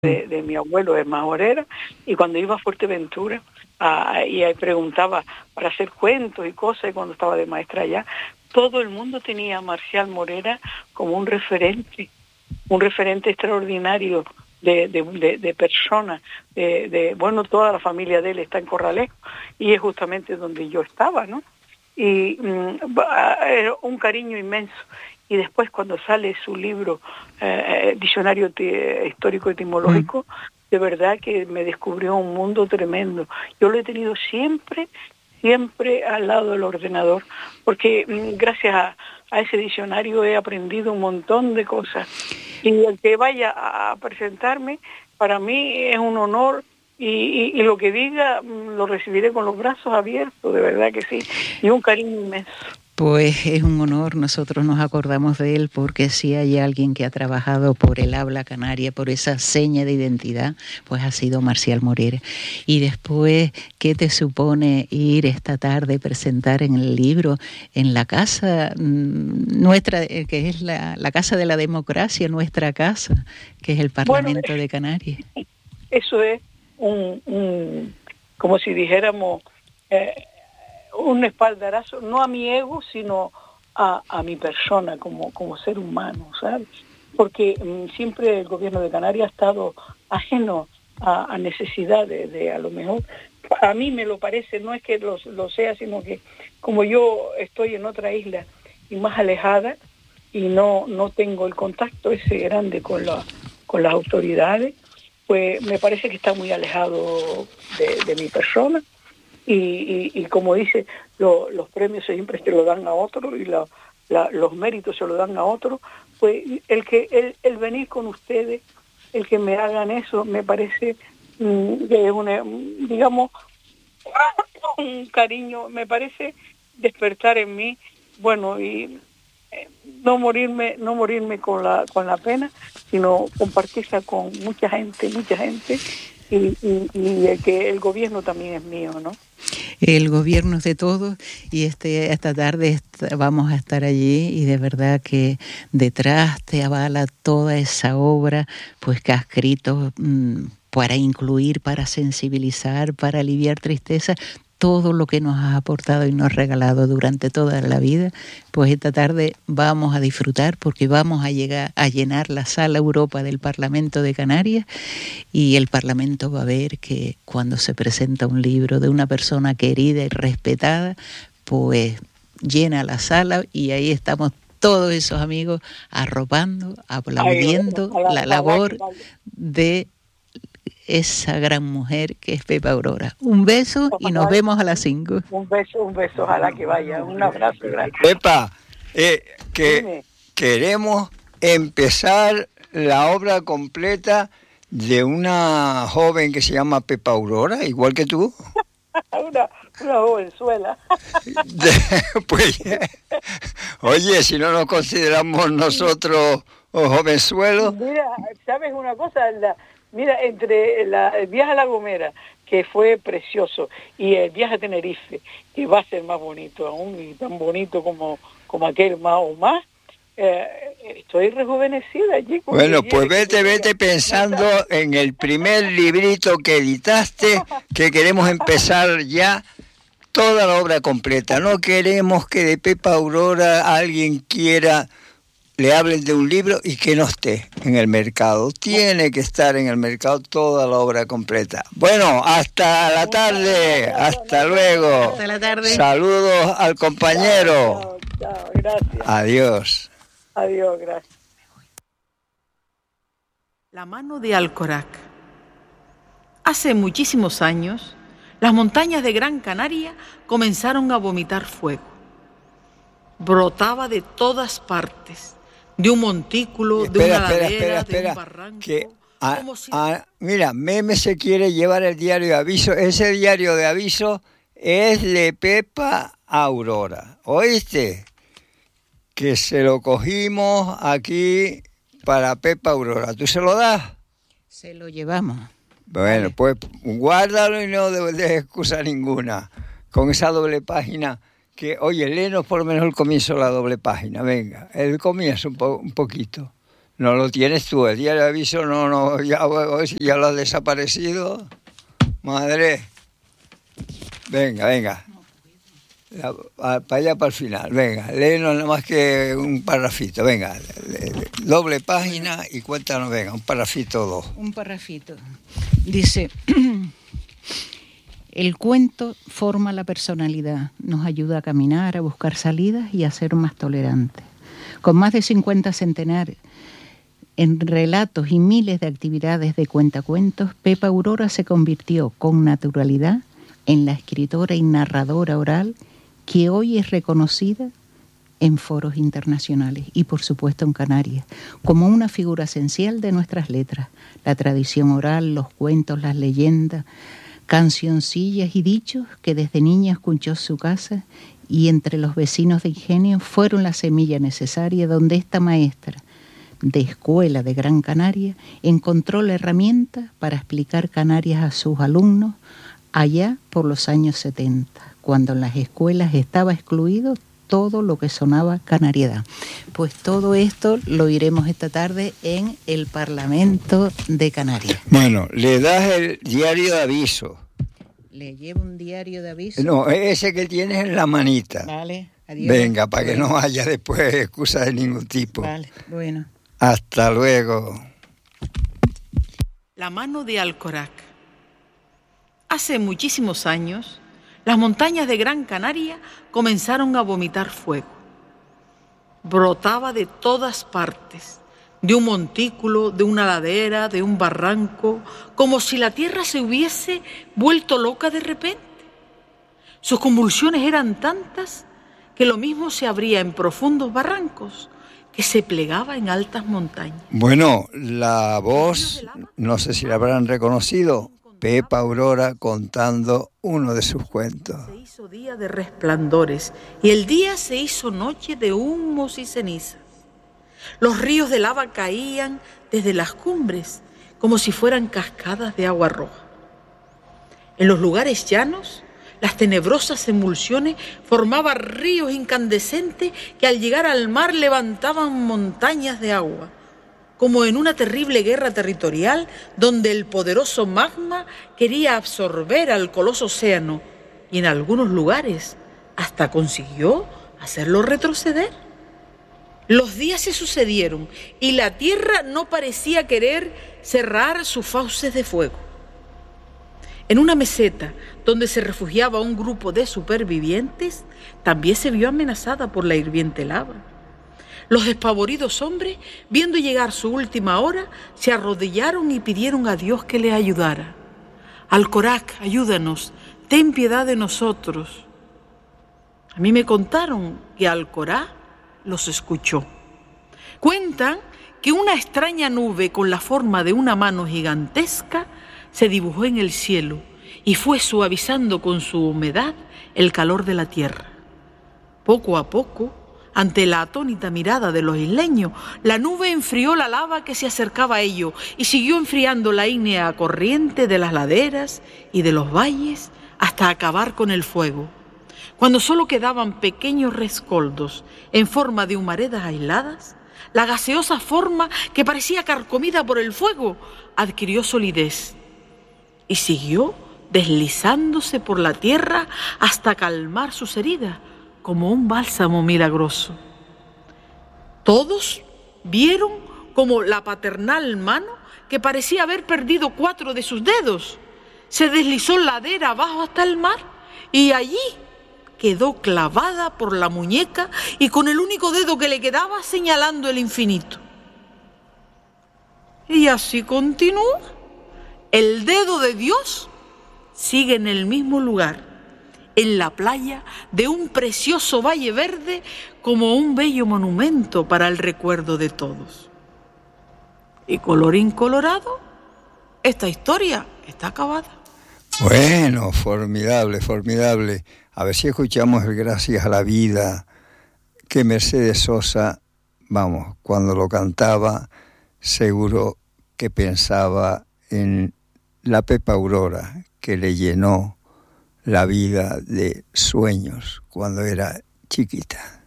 de mi abuelo de Majorera, y cuando iba a Fuerteventura y ahí preguntaba para hacer cuentos y cosas, y cuando estaba de maestra allá, todo el mundo tenía a Marcial Morera como un referente extraordinario de persona, bueno, toda la familia de él está en Corralejo, y es justamente donde yo estaba, ¿no? Y era un cariño inmenso. Y después cuando sale su libro, Diccionario Histórico Etimológico, de verdad que me descubrió un mundo tremendo. Yo lo he tenido siempre al lado del ordenador, porque gracias a ese diccionario he aprendido un montón de cosas. Y el que vaya a presentarme, para mí es un honor, y lo que diga lo recibiré con los brazos abiertos, de verdad que sí, y un cariño inmenso. Pues es un honor, nosotros nos acordamos de él porque si hay alguien que ha trabajado por el habla canaria, por esa seña de identidad, pues ha sido Marcial Morera. Y después, ¿qué te supone ir esta tarde a presentar en el libro en la casa nuestra, que es la Casa de la Democracia, nuestra casa, que es el Parlamento de Canarias? Eso es como si dijéramos... un espaldarazo, no a mi ego, sino a mi persona como ser humano, ¿sabes? Porque siempre el gobierno de Canarias ha estado ajeno a necesidades de a lo mejor, a mí me lo parece, no es que lo sea, sino que como yo estoy en otra isla y más alejada y no tengo el contacto ese grande con las autoridades, pues me parece que está muy alejado de mi persona. Y como dice, los premios siempre se lo dan a otro y los méritos se lo dan a otro, pues el venir con ustedes, el que me hagan eso, me parece que es digamos, un cariño, me parece despertar en mí, bueno, y no morirme con la pena, sino compartirla con mucha gente, y que el gobierno también es mío, ¿no? El gobierno es de todos, y esta tarde vamos a estar allí, y de verdad que detrás te avala toda esa obra pues que has escrito para incluir, para sensibilizar, para aliviar tristeza, todo lo que nos has aportado y nos has regalado durante toda la vida. Pues esta tarde vamos a disfrutar porque vamos a llegar a llenar la Sala Europa del Parlamento de Canarias, y el Parlamento va a ver que cuando se presenta un libro de una persona querida y respetada, pues llena la sala, y ahí estamos todos esos amigos arropando, aplaudiendo la labor de esa gran mujer que es Pepa Aurora. Un beso y nos vemos a las 5. Un beso, ojalá que vaya. Un abrazo grande. Pepa, que queremos empezar la obra completa de una joven que se llama Pepa Aurora, igual que tú. una jovenzuela. Pues, oye, si no nos consideramos nosotros jovenzuelos. Mira, ¿sabes una cosa? Mira, entre el viaje a La Gomera, que fue precioso, y el viaje a Tenerife, que va a ser más bonito aún, y tan bonito como aquel más o más, estoy rejuvenecida allí. Bueno, pues vete pensando en el primer librito que editaste, que queremos empezar ya toda la obra completa. No queremos que de Pepa Aurora alguien quiera... le hablen de un libro y que no esté en el mercado. Tiene que estar en el mercado toda la obra completa. Bueno, hasta la tarde. Hasta luego. Hasta la tarde. Saludos al compañero. Chao, gracias. Adiós. Adiós, gracias. La mano de Alcorac. Hace muchísimos años, las montañas de Gran Canaria comenzaron a vomitar fuego. Brotaba de todas partes. De un montículo, de una ladera, de un barranco. Mira, Meme se quiere llevar el diario de aviso. Ese diario de aviso es de Pepa Aurora. ¿Oíste? Que se lo cogimos aquí para Pepa Aurora. ¿Tú se lo das? Se lo llevamos. Bueno, vale. Pues guárdalo y no des excusa ninguna. Con esa doble página... que, oye, léenos por lo menos el comienzo de la doble página, venga, el comienzo un poquito. No lo tienes tú, el diario de aviso no, ya lo has desaparecido. Madre. Venga. Para allá, para el final. Venga, léenos nada más que un parrafito. Venga, doble página y cuéntanos, venga, un parrafito o dos. Un parrafito. Dice, el cuento forma la personalidad, nos ayuda a caminar, a buscar salidas y a ser más tolerantes. Con más de 50 centenares en relatos y miles de actividades de cuentacuentos, Pepa Aurora se convirtió con naturalidad en la escritora y narradora oral que hoy es reconocida en foros internacionales y por supuesto en Canarias, como una figura esencial de nuestras letras, la tradición oral, los cuentos, las leyendas, cancioncillas y dichos que desde niña escuchó su casa y entre los vecinos de Ingenio fueron la semilla necesaria donde esta maestra de escuela de Gran Canaria encontró la herramienta para explicar Canarias a sus alumnos allá por los años 70, cuando en las escuelas estaba excluido todo lo que sonaba canariedad. Pues todo esto lo iremos esta tarde en el Parlamento de Canarias. Bueno, le das el diario de aviso. ¿Le llevo un diario de aviso? No, ese que tienes en la manita. Vale, adiós. Venga, para que no haya después excusas de ningún tipo. Vale, bueno. Hasta luego. La mano de Alcorac. Hace muchísimos años, las montañas de Gran Canaria comenzaron a vomitar fuego. Brotaba de todas partes, de un montículo, de una ladera, de un barranco, como si la tierra se hubiese vuelto loca de repente. Sus convulsiones eran tantas que lo mismo se abría en profundos barrancos que se plegaba en altas montañas. Bueno, la voz, no sé si la habrán reconocido, Pepa Aurora contando uno de sus cuentos. Se hizo día de resplandores y el día se hizo noche de humos y cenizas. Los ríos de lava caían desde las cumbres como si fueran cascadas de agua roja. En los lugares llanos, las tenebrosas emulsiones formaban ríos incandescentes que al llegar al mar levantaban montañas de agua, como en una terrible guerra territorial donde el poderoso magma quería absorber al coloso océano y en algunos lugares hasta consiguió hacerlo retroceder. Los días se sucedieron y la tierra no parecía querer cerrar sus fauces de fuego. En una meseta donde se refugiaba un grupo de supervivientes, también se vio amenazada por la hirviente lava. Los despavoridos hombres, viendo llegar su última hora, se arrodillaron y pidieron a Dios que les ayudara. Alcorac, ayúdanos, ten piedad de nosotros. A mí me contaron que Alcorac los escuchó. Cuentan que una extraña nube con la forma de una mano gigantesca se dibujó en el cielo y fue suavizando con su humedad el calor de la tierra. Poco a poco, ante la atónita mirada de los isleños, la nube enfrió la lava que se acercaba a ellos y siguió enfriando la ígnea corriente de las laderas y de los valles hasta acabar con el fuego. Cuando solo quedaban pequeños rescoldos en forma de humaredas aisladas, la gaseosa forma que parecía carcomida por el fuego adquirió solidez y siguió deslizándose por la tierra hasta calmar sus heridas como un bálsamo milagroso. Todos vieron como la paternal mano, que parecía haber perdido 4 de sus dedos, se deslizó ladera abajo hasta el mar y allí quedó clavada por la muñeca y con el único dedo que le quedaba señalando el infinito. Y así continúa. El dedo de Dios sigue en el mismo lugar, en la playa de un precioso valle verde, como un bello monumento para el recuerdo de todos. Y colorín colorado, esta historia está acabada. Bueno, formidable, formidable. A ver si escuchamos el Gracias a la Vida, que Mercedes Sosa, vamos, cuando lo cantaba, seguro que pensaba en la Pepa Aurora, que le llenó la vida de sueños cuando era chiquita.